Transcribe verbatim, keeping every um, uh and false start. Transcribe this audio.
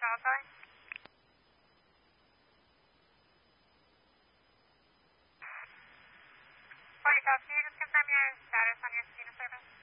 okay? Police, can you just confirm your status on your student service?